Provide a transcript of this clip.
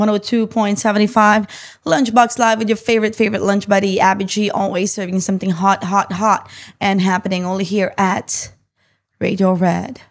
102.75 Lunchbox Live with your favorite lunch buddy, Abby G, always serving something hot, and happening only here at Radio Red.